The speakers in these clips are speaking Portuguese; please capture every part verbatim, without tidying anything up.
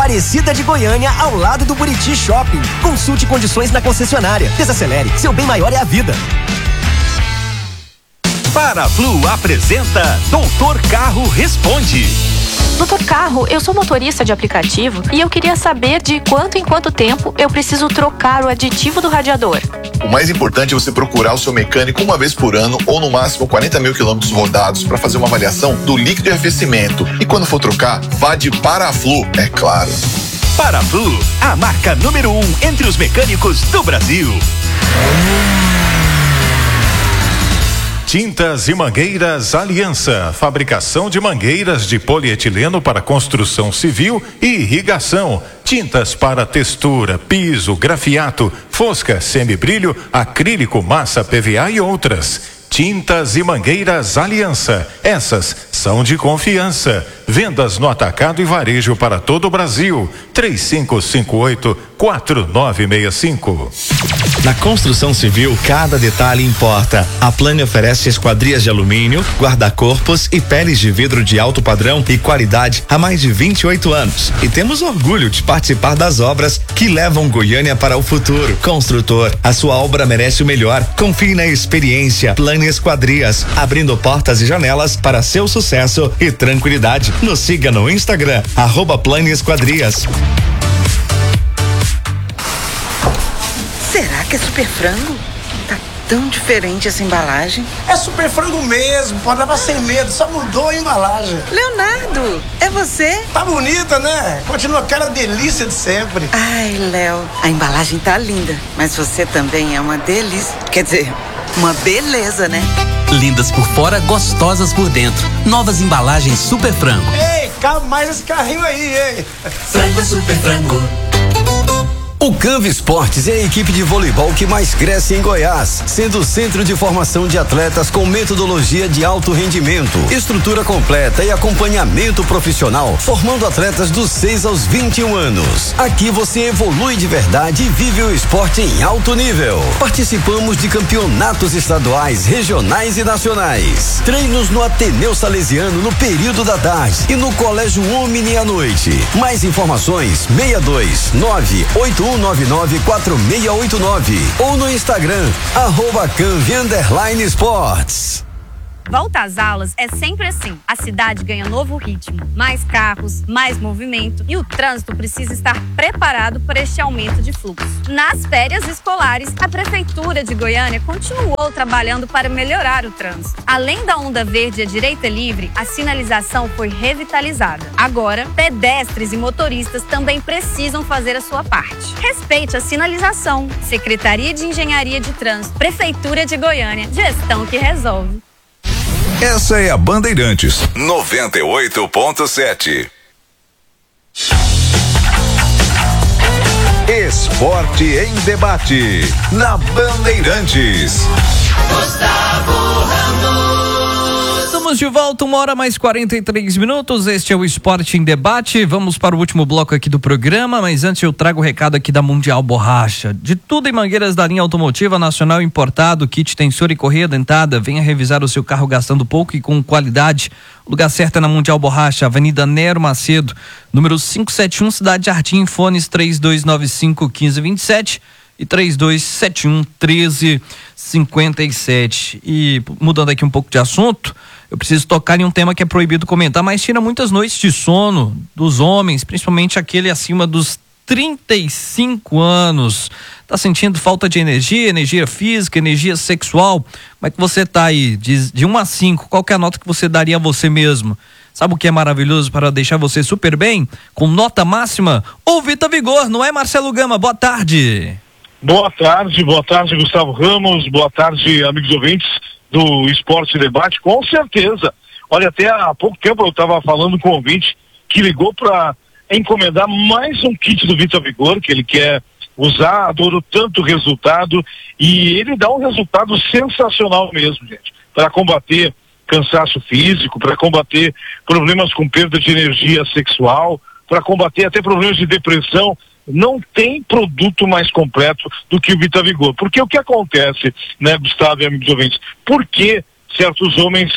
Aparecida de Goiânia, ao lado do Buriti Shopping. Consulte condições na concessionária. Desacelere, seu bem maior é a vida. Paraflu apresenta Doutor Carro Responde. Doutor Carro, eu sou motorista de aplicativo e eu queria saber de quanto em quanto tempo eu preciso trocar o aditivo do radiador. O mais importante é você procurar o seu mecânico uma vez por ano ou no máximo quarenta mil quilômetros rodados para fazer uma avaliação do líquido de arrefecimento. E quando for trocar, vá de Paraflu, é claro. Paraflu, a marca número um entre os mecânicos do Brasil. Tintas e Mangueiras Aliança, fabricação de mangueiras de polietileno para construção civil e irrigação, tintas para textura, piso, grafiato, fosca, semibrilho, acrílico, massa P V A e outras. Tintas e Mangueiras Aliança, essas são de confiança. Vendas no atacado e varejo para todo o Brasil. três cinco cinco oito, quatro nove seis cinco. Na construção civil, cada detalhe importa. A Plane oferece esquadrias de alumínio, guarda-corpos e peles de vidro de alto padrão e qualidade há mais de vinte e oito anos. E temos orgulho de participar das obras que levam Goiânia para o futuro. Construtor, a sua obra merece o melhor. Confie na experiência. Plane Esquadrias, abrindo portas e janelas para seu sucesso e tranquilidade. Nos siga no Instagram, arroba Plane Esquadrias. Será que é super frango? Tá tão diferente essa embalagem. É super frango mesmo, pode levar sem medo, só mudou a embalagem. Leonardo, é você? Tá bonita, né? Continua aquela delícia de sempre. Ai, Léo, a embalagem tá linda, mas você também é uma delícia. Quer dizer, uma beleza, né? Lindas por fora, gostosas por dentro. Novas embalagens Super Frango. Ei, cabe mais esse carrinho aí, ei. Frango Super Frango. O Canva Esportes é a equipe de voleibol que mais cresce em Goiás, sendo o centro de formação de atletas com metodologia de alto rendimento, estrutura completa e acompanhamento profissional, formando atletas dos seis aos vinte e um anos. Aqui você evolui de verdade e vive o esporte em alto nível. Participamos de campeonatos estaduais, regionais e nacionais. Treinos no Ateneu Salesiano no período da tarde e no Colégio Omni à noite. Mais informações seis dois nove oito um nove nove quatro seis oito nove ou no Instagram, arroba Canvi underline Esportes. Volta às aulas é sempre assim. A cidade ganha novo ritmo, mais carros, mais movimento e o trânsito precisa estar preparado para este aumento de fluxo. Nas férias escolares, a Prefeitura de Goiânia continuou trabalhando para melhorar o trânsito. Além da onda verde à direita livre, a sinalização foi revitalizada. Agora, pedestres e motoristas também precisam fazer a sua parte. Respeite a sinalização. Secretaria de Engenharia de Trânsito, Prefeitura de Goiânia, gestão que resolve. Essa é a Bandeirantes noventa e oito ponto sete. Esporte em debate na Bandeirantes. Gustavo Ramos. Estamos de volta, uma hora mais quarenta e três minutos. Este é o Esporte em Debate. Vamos para o último bloco aqui do programa, mas antes eu trago o recado aqui da Mundial Borracha. De tudo em mangueiras da linha automotiva nacional importado, kit tensor e correia dentada. Venha revisar o seu carro gastando pouco e com qualidade. O lugar certo é na Mundial Borracha, Avenida Nero Macedo, número quinhentos e setenta e um, Cidade Jardim, fones três dois nove cinco, um cinco dois sete e três dois sete um, um três cinco sete. E mudando aqui um pouco de assunto, eu preciso tocar em um tema que é proibido comentar, mas tira muitas noites de sono dos homens, principalmente aquele acima dos trinta e cinco anos. Tá sentindo falta de energia, energia física, energia sexual? Como é que você tá aí? De, de um a cinco, qual que é a nota que você daria a você mesmo? Sabe o que é maravilhoso para deixar você super bem? Com nota máxima? O Vita Vigor, não é, Marcelo Gama? Boa tarde. Boa tarde, boa tarde, Gustavo Ramos, boa tarde, amigos ouvintes do Esporte Debate, com certeza. Olha, até há pouco tempo eu estava falando com um ouvinte que ligou para encomendar mais um kit do Vita Vigor, que ele quer usar, adorou tanto o resultado, e ele dá um resultado sensacional mesmo, gente, para combater cansaço físico, para combater problemas com perda de energia sexual, para combater até problemas de depressão. Não tem produto mais completo do que o Vita Vigor. Porque o que acontece, né, Gustavo e amigos ouvintes? Por que certos homens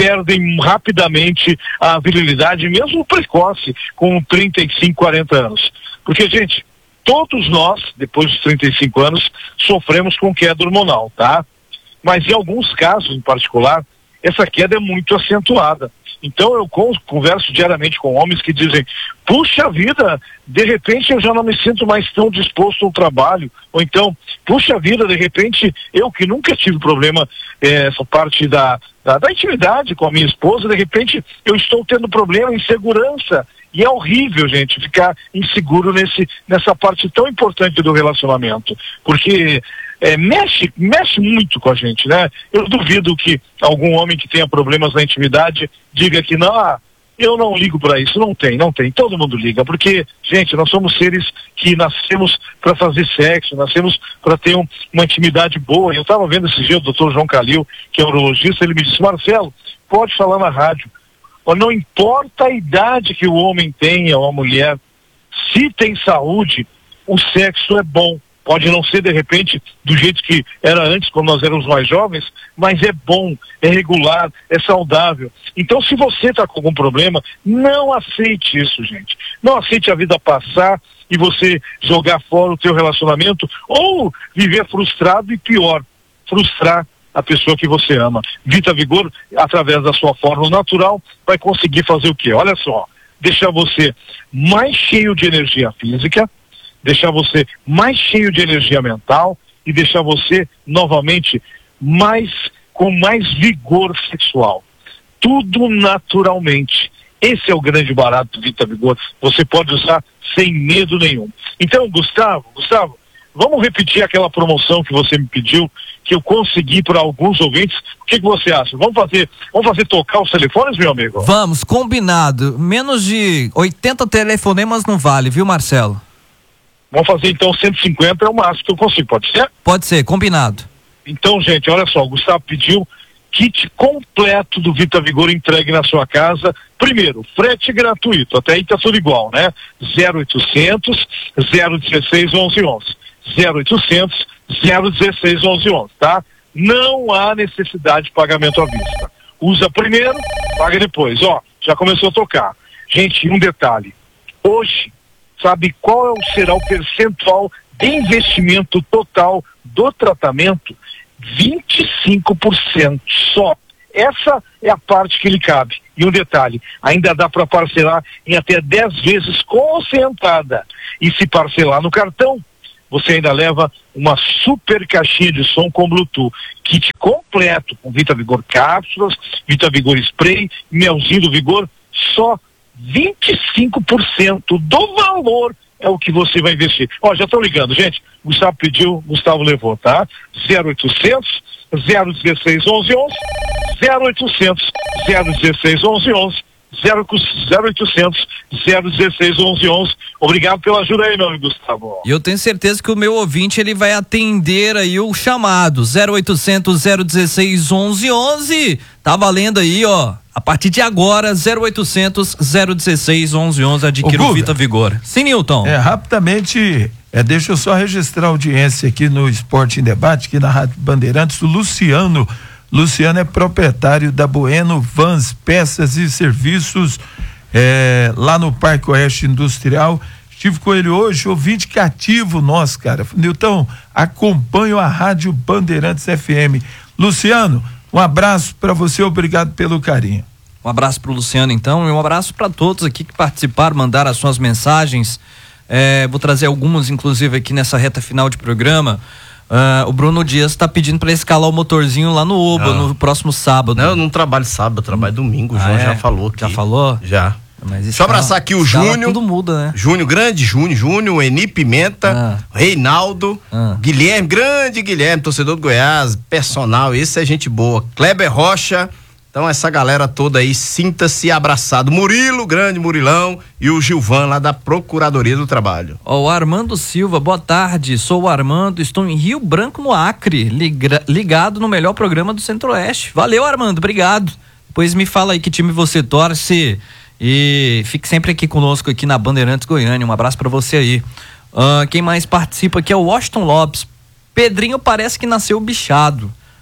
perdem rapidamente a virilidade, mesmo precoce, com trinta e cinco, quarenta anos. Porque, gente, todos nós, depois dos trinta e cinco anos, sofremos com queda hormonal, tá? Mas em alguns casos, em particular, essa queda é muito acentuada. Então eu converso diariamente com homens que dizem, puxa vida, de repente eu já não me sinto mais tão disposto ao trabalho. Ou então, puxa vida, de repente eu que nunca tive problema, eh, essa parte da, da, da intimidade com a minha esposa, de repente eu estou tendo problema, insegurança. E é horrível, gente, ficar inseguro nesse, nessa parte tão importante do relacionamento. Porque é, mexe, mexe muito com a gente, né? Eu duvido que algum homem que tenha problemas na intimidade diga que não, ah, eu não ligo para isso. Não tem, não tem. Todo mundo liga. Porque, gente, nós somos seres que nascemos para fazer sexo, nascemos para ter um, uma intimidade boa. Eu estava vendo esse dia o doutor João Calil, que é urologista, ele me disse, Marcelo, pode falar na rádio. Não importa a idade que o homem tenha ou a mulher, se tem saúde, o sexo é bom. Pode não ser, de repente, do jeito que era antes, quando nós éramos mais jovens, mas é bom, é regular, é saudável. Então, se você está com algum problema, não aceite isso, gente. Não aceite a vida passar e você jogar fora o teu relacionamento ou viver frustrado e, pior, frustrar a pessoa que você ama. Vita Vigor, através da sua fórmula natural, vai conseguir fazer o quê? Olha só, deixar você mais cheio de energia física, deixar você mais cheio de energia mental e deixar você, novamente, mais com mais vigor sexual. Tudo naturalmente. Esse é o grande barato do Vita Vigor. Você pode usar sem medo nenhum. Então, Gustavo, Gustavo, vamos repetir aquela promoção que você me pediu, que eu consegui para alguns ouvintes. O que, que você acha? Vamos fazer, vamos fazer tocar os telefones, meu amigo? Vamos, combinado. Menos de oitenta telefonemas não vale, viu, Marcelo? Vamos fazer então cento e cinquenta, é o máximo que eu consigo, pode ser? Pode ser, combinado. Então, gente, olha só, o Gustavo pediu kit completo do Vita Vigor entregue na sua casa. Primeiro, frete gratuito, até aí tá tudo igual, né? zero oitocentos, zero dezesseis, onze onze. zero oitocentos, zero dezesseis, onze onze, tá? Não há necessidade de pagamento à vista. Usa primeiro, paga depois. Ó, já começou a tocar. Gente, um detalhe. Hoje, sabe qual será o percentual de investimento total do tratamento? vinte e cinco por cento só. Essa é a parte que lhe cabe. E um detalhe, ainda dá para parcelar em até dez vezes concentrada. E se parcelar no cartão, você ainda leva uma super caixinha de som com Bluetooth, kit completo, com Vita Vigor cápsulas, Vita Vigor spray, melzinho do Vigor, só vinte e cinco por cento do valor é o que você vai investir. Ó, já estão ligando, gente. Gustavo pediu, Gustavo levou, tá? zero oitocentos, zero dezesseis, onze onze, zero oitocentos, zero dezesseis, onze onze, zero oitocentos, zero dezesseis, onze onze. Obrigado pela ajuda aí, meu amigo Gustavo. E eu tenho certeza que o meu ouvinte, ele vai atender aí o chamado zero oitocentos, zero dezesseis, onze onze. Tá valendo aí, ó. A partir de agora, zero oitocentos, zero dezesseis, onze onze, adquira o Vita Vigor. Sim, Nilton. É, rapidamente, é, deixa eu só registrar a audiência aqui no Esporte em Debate, aqui na Rádio Bandeirantes, o Luciano. Luciano é proprietário da Bueno Vans, peças e serviços, é, lá no Parque Oeste Industrial. Estive com ele hoje, ouvinte cativo nosso, cara. Nilton, acompanho a Rádio Bandeirantes F M. Luciano, um abraço para você, obrigado pelo carinho. Um abraço para o Luciano, então, e um abraço para todos aqui que participaram, mandaram as suas mensagens. É, vou trazer algumas, inclusive, aqui nessa reta final de programa. Uh, o Bruno Dias está pedindo para escalar o motorzinho lá no Oba, ah. no próximo sábado. Não, eu não trabalho sábado, eu trabalho domingo. O João ah, é? já falou aqui. Já falou? Já. Mas Deixa eu abraçar aqui o Júnior. Tudo muda, né? Júnior, grande Júnior, Júnior, Eni Pimenta, ah. Reinaldo, ah. Guilherme, grande Guilherme, torcedor do Goiás, personal, esse é gente boa. Kleber Rocha, então essa galera toda aí, sinta-se abraçado. Murilo, grande Murilão, e o Gilvan lá da Procuradoria do Trabalho. Ó, oh, o Armando Silva, boa tarde, sou o Armando, estou em Rio Branco, no Acre, liga, ligado no melhor programa do Centro-Oeste. Valeu, Armando, obrigado. Depois me fala aí que time você torce. E fique sempre aqui conosco aqui na Bandeirantes Goiânia. Um abraço pra você aí. Uh, quem mais participa aqui é o Washington Lopes. Pedrinho parece que nasceu bichado.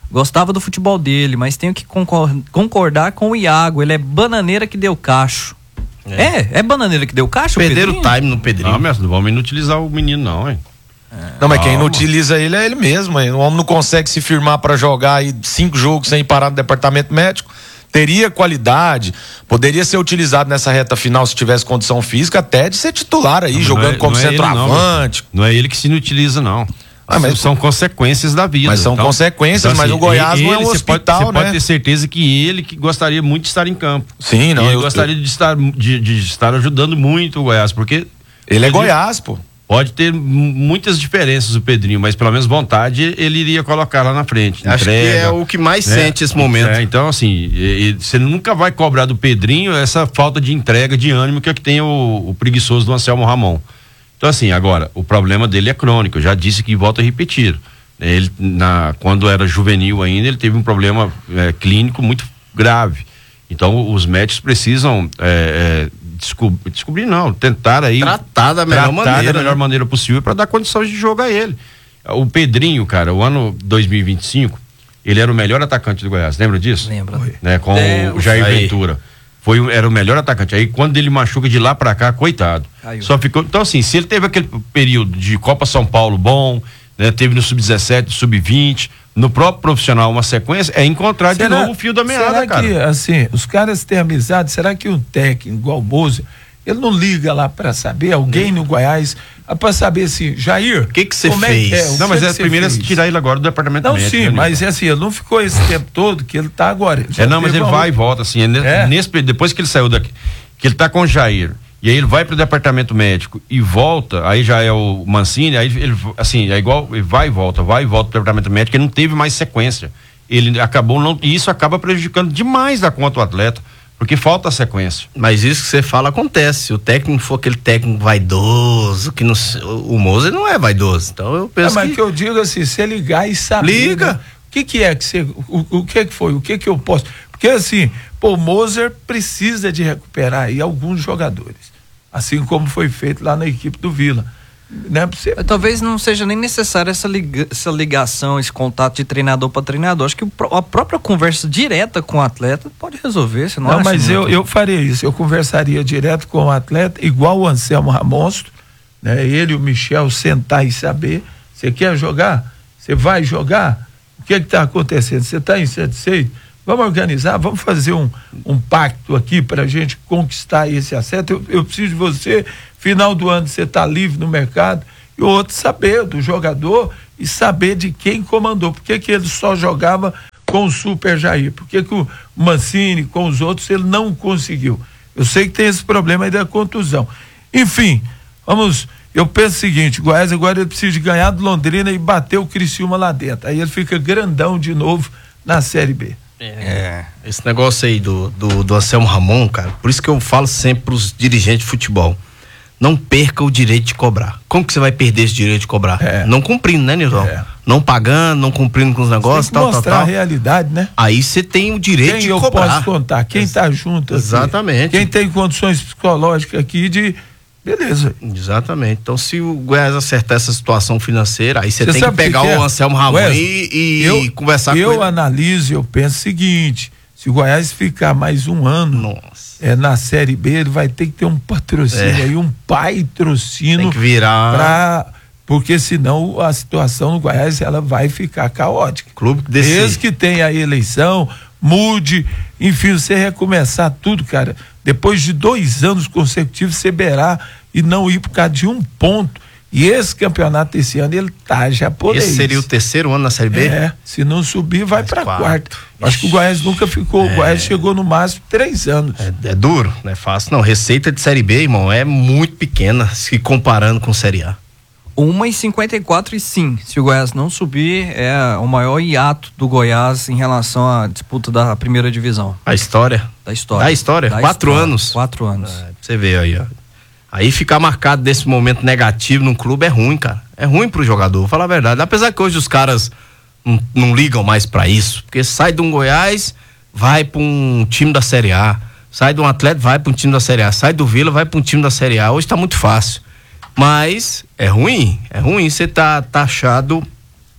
Gostava do futebol dele, mas tenho que concor- concordar com o Iago. Ele é bananeira que deu cacho. É, é, é bananeira que deu cacho? Perderam o time no Pedrinho. Não, mas não vamos inutilizar o menino, não, hein? Não, mas quem inutiliza ele é ele mesmo, hein? O homem não consegue se firmar pra jogar aí cinco jogos sem parar no departamento médico. Teria qualidade, poderia ser utilizado nessa reta final se tivesse condição física, até de ser titular aí, Não, jogando não é, como não é ele, centroavante. não, não é ele que se inutiliza, não. Ah, mas são consequências da vida. Mas são então, consequências, então, mas assim, o Goiás ele, não é um você hospital, pode, você né? pode ter certeza que ele que gostaria muito de estar em campo. Sim, não. Ele eu, gostaria de estar, de, de estar ajudando muito o Goiás, porque ele é Goiás, pô. Pode ter muitas diferenças o Pedrinho, mas pelo menos vontade ele iria colocar lá na frente. Acho entrega, que é o que mais né? sente esse momento. É, então, assim, e, e você nunca vai cobrar do Pedrinho essa falta de entrega, de ânimo que é que tem o, o preguiçoso do Anselmo Ramon. Então, assim, agora, o problema dele é crônico. Eu já disse que volto a repetir. Ele, na, quando era juvenil ainda, ele teve um problema é, clínico muito grave. Então, os médicos precisam é, é, descobrir, descobrir não, tentar aí tratar da melhor tratar maneira, da melhor né? maneira possível para dar condições de jogo a ele. O Pedrinho, cara, o ano dois mil e vinte e cinco, ele era o melhor atacante do Goiás, lembra disso? Lembra. Né, com Deus. o Jair Aí. Ventura. Foi, o- era o melhor atacante. Aí quando ele machuca de lá pra cá, coitado. Caiu. Só ficou. Então, assim, se ele teve aquele período de Copa São Paulo bom, né, teve no sub dezessete, sub vinte, no próprio profissional uma sequência, é encontrar de novo o fio da meada, será cara. que, assim, os caras têm amizade, será que um técnico igual o Moser, ele não liga lá pra saber, alguém no Goiás, ah, pra saber assim, Jair, o que que você como fez? É, que é, o Não, que mas que é você primeiro é fez? tirar ele agora do departamento Não, médico. sim, né, mas Nilton? é assim, ele não ficou esse tempo todo que ele tá agora. Ele já É, não, mas teve ele uma vai e outra- volta, assim, é ne- É? nesse, depois que ele saiu daqui, que ele tá com o Jair, e aí ele vai pro departamento médico e volta, aí já é o Mancini, aí ele, assim, é igual, ele vai e volta, vai e volta pro departamento médico, ele não teve mais sequência. Ele acabou não, e isso acaba prejudicando demais da conta o atleta, porque falta a sequência. Mas isso que você fala acontece. Se o técnico for aquele técnico vaidoso, que não, o Moser não é vaidoso. Então eu É, penso mas que... que eu digo assim, você ligar e saber. Liga. Né? O que que é que você, o, o que que foi, o que que eu posso, porque assim, pô, o Moser precisa de recuperar aí alguns jogadores, assim como foi feito lá na equipe do Vila, né? Você, Talvez não seja nem necessária essa, liga- essa ligação, esse contato de treinador para treinador. Acho que o pró- a própria conversa direta com o atleta pode resolver. Você não, não, acha, mas eu, Nilton? eu faria isso, eu conversaria direto com o atleta, igual o Anselmo Ramonstro, né? Ele e o Michel sentar e saber, você quer jogar? Você vai jogar? O que é que está acontecendo? Você está insatisfeito? Vamos organizar, vamos fazer um, um pacto aqui para a gente conquistar esse acerto. Eu, eu preciso de você, final do ano você está livre no mercado, e o outro saber do jogador e saber de quem comandou. Por que que ele só jogava com o Super Jair? Por que que o Mancini, com os outros, ele não conseguiu? Eu sei que tem esse problema aí da contusão. Enfim, vamos... Eu penso o seguinte, o Goiás agora ele precisa de ganhar do Londrina e bater o Criciúma lá dentro. Aí ele fica grandão de novo na Série B. É. Esse negócio aí do, do, do Anselmo Ramon, cara, por isso que eu falo sempre pros dirigentes de futebol. Não perca o direito de cobrar. Como que você vai perder esse direito de cobrar? É. Não cumprindo, né, Nilton? É. Não pagando, não cumprindo com os negócios, Tem que tal, tal, mostrar tal. a realidade, né? Aí você tem o direito Quem de eu cobrar. posso contar? Quem está junto aqui? Exatamente. Quem tem condições psicológicas aqui de... Beleza. Exatamente. Então, se o Goiás acertar essa situação financeira, aí você Você tem que sabe o que pegar que é? o Anselmo Ramon Wesley, e, e eu, conversar eu com ele. analiso, eu penso o seguinte: se o Goiás ficar mais um ano é, na Série B, ele vai ter que ter um patrocínio É. aí, um patrocínio. Tem que virar. Pra, porque senão a situação no Goiás ela vai ficar caótica. Clube desse... Desde que tenha a eleição, mude, enfim, você recomeçar tudo, cara. Depois de dois anos consecutivos, você beirar e não ir por causa de um ponto. E esse campeonato esse ano, ele tá japonês. Esse seria o terceiro ano na Série B? É, se não subir, vai para quarto. quarto. Acho que o Goiás nunca ficou, o Goiás chegou no máximo três anos. É, é duro, não é fácil não. Receita de Série B, irmão, é muito pequena se comparando com Série A. uma e cinquenta e quatro e sim, se o Goiás não subir, é o maior hiato do Goiás em relação à disputa da primeira divisão. A história? Da história. Da história? Da Quatro história. anos? Quatro anos. É, pra você ver aí, ó. Aí ficar marcado desse momento negativo num clube é ruim, cara. É ruim pro jogador, vou falar a verdade. Apesar que hoje os caras não, não ligam mais pra isso, porque sai de um Goiás, vai pra um time da Série A. Sai de um Atlético, vai pra um time da Série A. Sai do Vila, vai pra um time da Série A. Hoje tá muito fácil. Mas é ruim, é ruim você tá taxado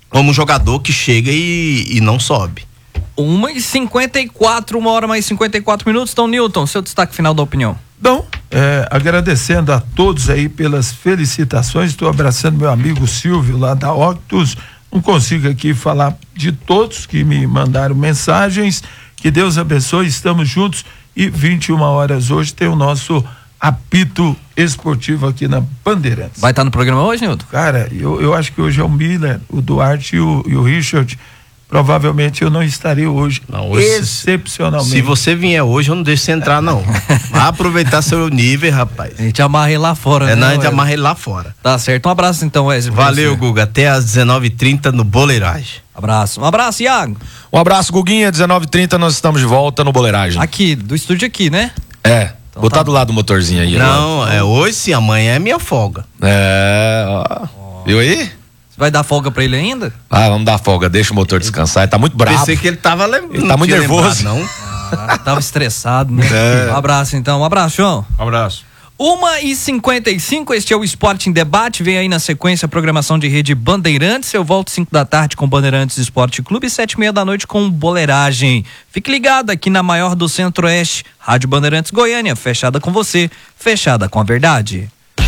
como um jogador que chega e, e não sobe. uma e cinquenta e quatro, uma hora mais cinquenta e quatro minutos. Então, Newton, seu destaque final da opinião. Então, é, agradecendo a todos aí pelas felicitações, estou abraçando meu amigo Silvio lá da Octus, não consigo aqui falar de todos que me mandaram mensagens, que Deus abençoe, estamos juntos e vinte e uma horas hoje tem o nosso apito esportivo aqui na Bandeirantes. Vai estar no programa hoje, Nilton? Cara, eu, eu acho que hoje é o Miller, o Duarte e o, e o Richard. Provavelmente eu não estarei hoje. Não, hoje excepcionalmente. Se você vier hoje, eu não deixo você entrar, não. Vai aproveitar seu nível, rapaz. A gente amarra ele lá fora, é, né? Não, a gente amarra ele lá fora. Tá certo. Um abraço então, Wesley. Valeu, Guga. Até às dezenove e trinta no Boleiragem. Abraço. Um abraço, Iago. Um abraço, Guguinha. dezenove e trinta nós estamos de volta no Boleiragem. Aqui, do estúdio aqui, né? É. Então botar tá do lado do motorzinho aí. Não, agora. É hoje sim, amanhã é minha folga. É, ó. Oh. Viu aí? Vai dar folga pra ele ainda? Ah, vamos dar folga, deixa o motor descansar, ele tá muito bravo. Pensei que ele tava lembrando. Ele tá muito nervoso. Lembrado, não? Ah, tava estressado, né? É. Um abraço então, um abraço, João. Um abraço. uma e cinquenta e cinco, este é o Esporte em Debate, vem aí na sequência a programação de rede Bandeirantes, eu volto cinco da tarde com Bandeirantes Esporte Clube e sete e meia da noite com Boleiragem. Fique ligado aqui na maior do Centro-Oeste, Rádio Bandeirantes Goiânia, fechada com você, fechada com a verdade.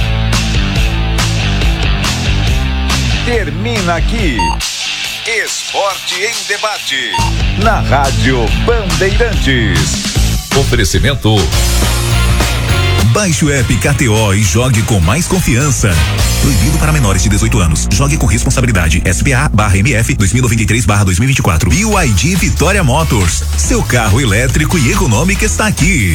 Termina aqui Esporte em Debate na Rádio Bandeirantes. Oferecimento: baixe o app K T O e jogue com mais confiança. Proibido para menores de dezoito anos. Jogue com responsabilidade. S P A barra M F dois mil e noventa e três barra dois mil e vinte e quatro. B Y D Vitória Motors. Seu carro elétrico e econômico está aqui.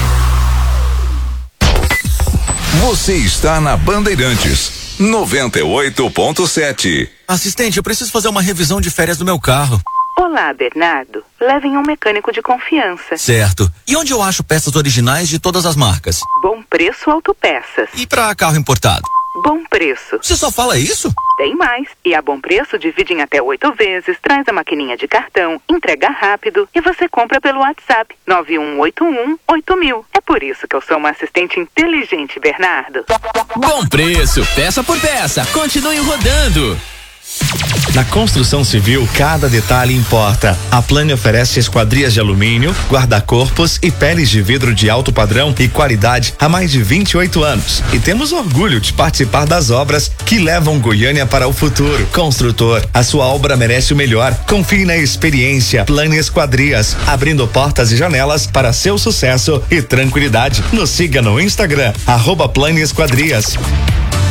Você está na Bandeirantes noventa e oito ponto sete. Assistente, eu preciso fazer uma revisão de férias do meu carro. Olá, Bernardo. Levem um mecânico de confiança. Certo. E onde eu acho peças originais de todas as marcas? Bom Preço Autopeças. E para carro importado? Bom Preço. Você só fala isso? Tem mais. E a Bom Preço divide em até oito vezes, traz a maquininha de cartão, entrega rápido e você compra pelo WhatsApp nove um oito um oito mil. É por isso que eu sou uma assistente inteligente, Bernardo. Bom Preço, peça por peça. Continue rodando. Na construção civil, cada detalhe importa. A Plane oferece esquadrias de alumínio, guarda-corpos e peles de vidro de alto padrão e qualidade há mais de vinte e oito anos. E temos orgulho de participar das obras que levam Goiânia para o futuro. Construtor, a sua obra merece o melhor. Confie na experiência. Plane Esquadrias, abrindo portas e janelas para seu sucesso e tranquilidade. Nos siga no Instagram, arroba Plane Esquadrias.